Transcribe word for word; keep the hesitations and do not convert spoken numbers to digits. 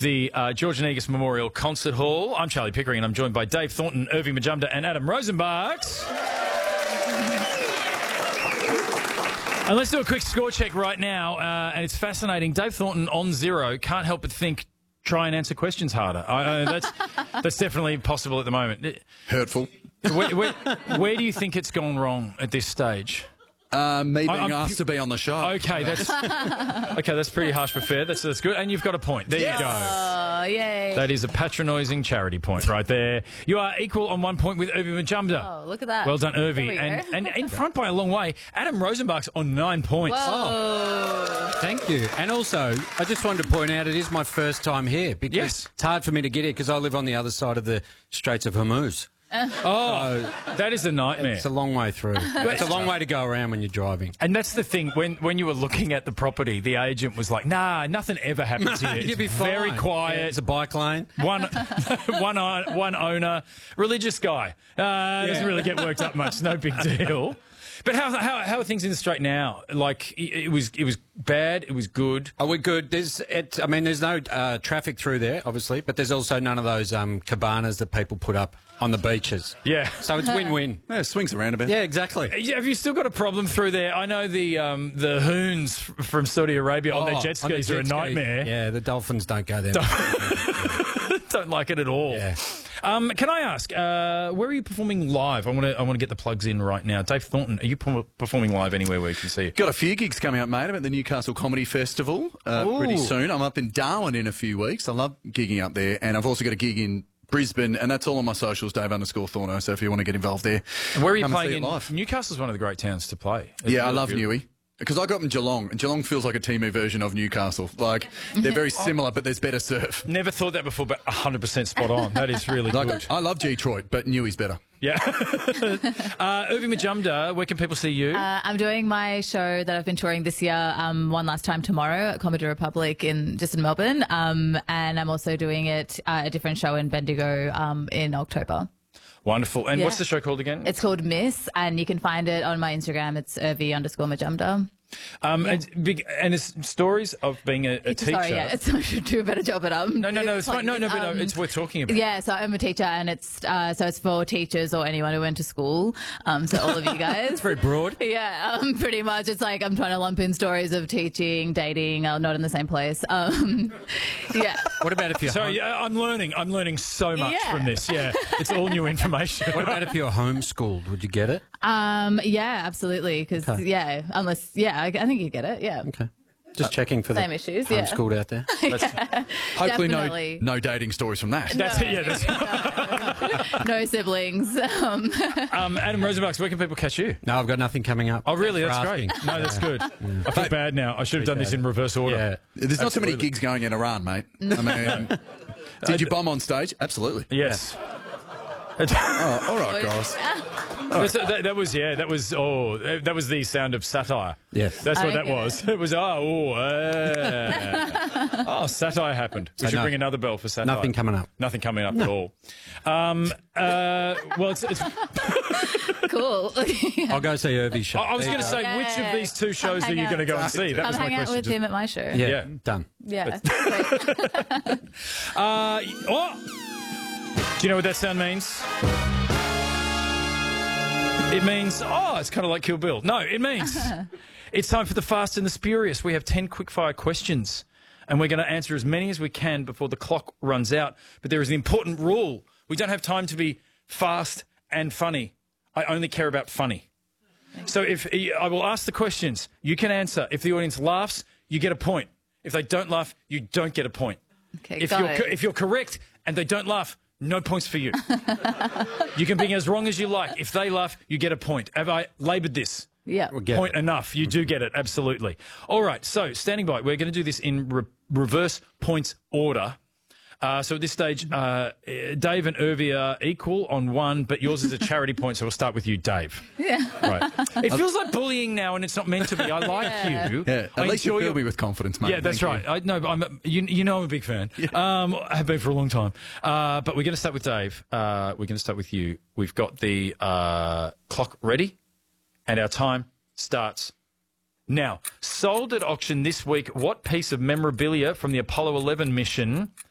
the uh, George Negus Memorial Concert Hall. I'm Charlie Pickering, and I'm joined by Dave Thornton, Irving Majumdar, and Adam Rosenbachs. And let's do a quick score check right now, uh, and it's fascinating. Dave Thornton on zero. Can't help but think, try and answer questions harder. I, uh, that's that's definitely possible at the moment. Hurtful. Where, where, where do you think it's gone wrong at this stage? Uh, me being I'm- asked to be on the show. Okay, that's okay. That's pretty harsh but fair. That's that's good, and you've got a point. There Yes. you go. Oh, yay. That is a patronising charity point right there. You are equal on one point with Irving Majumdar. Oh, look at that. Well done, There Irving. we And, go. and in front by a long way, Adam Rosenbach's on nine points. Whoa. Thank you. And also, I just wanted to point out it is my first time here because Yes. it's hard for me to get here because I live on the other side of the Straits of Hormuz. Oh, that is a nightmare. It's a long way through. It's a long way to go around when you're driving. And that's the thing. When when you were looking at the property, the agent was like, "Nah, nothing ever happens here. You'd be It's fine. very quiet. Yeah, it's a bike lane. One, one, o- one owner, religious guy. Uh, Doesn't really get worked up much. No big deal. But how, how how are things in the Strait now? Like it, it was it was bad. It was good. Are we good? There's, it, I mean, there's no uh, traffic through there, obviously, but there's also none of those um, cabanas that people put up on the beaches. Yeah. So it's win-win. Yeah, swings around a bit. Yeah, exactly. Have you still got a problem through there? I know the um, the Hoons f- from Saudi Arabia on their Oh, jet on the skis are a jet ski. nightmare. Yeah, the dolphins don't go there. Don't like it at all. Yeah. Um, can I ask, uh, where are you performing live? I want to I want to get the plugs in right now. Dave Thornton, are you p- performing live anywhere where you can see you? Got a few gigs coming up, mate. I'm at the Newcastle Comedy Festival uh, pretty Ooh. soon. I'm up in Darwin in a few weeks. I love gigging up there. And I've also got a gig in Brisbane, and that's all on my socials, Dave underscore Thorno. So if you want to get involved there, And where are you come and see playing it in? live. Newcastle's one of the great towns to play. It's Yeah, I really love beautiful. Newey. Because I grew up in Geelong, and Geelong feels like a Timu version of Newcastle. Like, they're very similar, but there's better surf. Never thought that before, but one hundred percent spot on. That is really Like, good. I love Detroit, but Newey's better. Yeah. uh, Irving Majumdar, where can people see you? Uh, I'm doing my show that I've been touring this year, um, one last time tomorrow at Comedy Republic in just in Melbourne, um, and I'm also doing it uh, a different show in Bendigo um, in October. Wonderful. And yeah. what's the show called again? It's called Miss, and you can find it on my Instagram. It's Irvi underscore Majumdar. Um, and, big, and it's stories of being a, a teacher. Sorry, yeah, it's, I should do a better job at um. no, no, no, it's fine. No, no, but no, um, it's worth talking about. Yeah, so I'm a teacher, and it's uh, so it's for teachers or anyone who went to school. Um, so all of you guys. Very broad. Yeah, um, pretty much. It's like I'm trying to lump in stories of teaching, dating, uh, not in the same place. Um, yeah. What about if you're So home- yeah, I'm learning. I'm learning so much Yeah. from this. Yeah, it's all new information. What about if you're homeschooled? Would you get it? Um, yeah, absolutely. Because Okay. yeah, unless yeah, I, I think you get it. Yeah. Okay. Just checking for Same the issues, yeah. homeschooled out there. Hopefully, Definitely. no no dating stories from that. That's it. Yeah. That's, No siblings. Um, um, Adam Rosenbachs, where can people catch you? No, I've got nothing coming up. Oh, really? Thanks That's for great. asking. No, that's good. I feel bad now. I should have done this in reverse order. Yeah. There's not too many Absolutely. gigs going in Iran, mate. I mean, did you bomb on stage? Absolutely. Yes. Oh, all right, guys. That's- that, that was yeah. That was oh. That was the sound of satire. Yes. That's what that Okay. was. It was oh. Oh, uh, oh satire happened. We So should no. bring another bell for satire. Nothing coming up. Nothing coming up at all. Um, uh, well, it's, it's, cool. I'll go see Irvy's show. I was There going to you say, Yeah. which of these two shows are hang you out. going to go and see? That Come was my hang out question. with him at my show. go. Yeah, Yeah. done. Yeah. Great. Uh, oh! Do you know what that sound means? It means, oh, it's kind of like Kill Bill. No, it means it's time for the Fast and the Spurious. We have ten quickfire questions, and we're going to answer as many as we can before the clock runs out. But there is an important rule. We don't have time to be fast and funny. I only care about funny. So if I will ask the questions, you can answer. If the audience laughs, you get a point. If they don't laugh, you don't get a point. Okay, If got you're it. co- if you're correct and they don't laugh, no points for you. You can be as wrong as you like. If they laugh, you get a point. Have I laboured this? Yeah. Get Point it. enough. You do get it, absolutely. All right, so standing by. We're going to do this in re- reverse points order. Uh, so at this stage, uh, Dave and Irvi are equal on one, but yours is a charity point, so we'll start with you, Dave. Yeah. Right. It feels like bullying now, and it's not meant to be. I like Yeah. you. Yeah, at I least you enjoy fill your- me with confidence, mate. Yeah, that's Thank right. you. I know, I'm a, you, you know I'm a big fan. Um, I have been for a long time. Uh, but we're going to start with Dave. Uh, we're going to start with you. We've got the uh, clock ready, and our time starts now. Sold at auction this week, what piece of memorabilia from the Apollo eleven mission